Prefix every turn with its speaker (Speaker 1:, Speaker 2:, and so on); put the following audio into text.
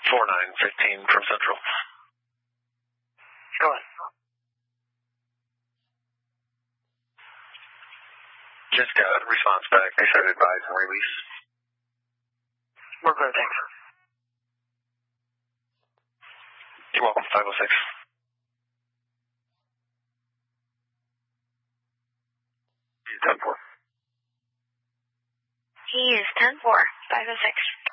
Speaker 1: 4915 from Central.
Speaker 2: Go ahead.
Speaker 1: Just got a response back. They said advise and release.
Speaker 2: We're good, thanks.
Speaker 1: You're welcome, 506.
Speaker 3: He is 10-4, 506.